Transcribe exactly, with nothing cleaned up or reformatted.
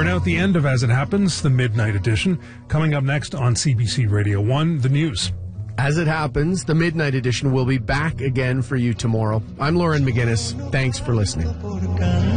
We're now at the end of As It Happens, the Midnight Edition. Coming up next on C B C Radio one, the news. As It Happens, the Midnight Edition will be back again for you tomorrow. I'm Lauren McGinnis. Thanks for listening.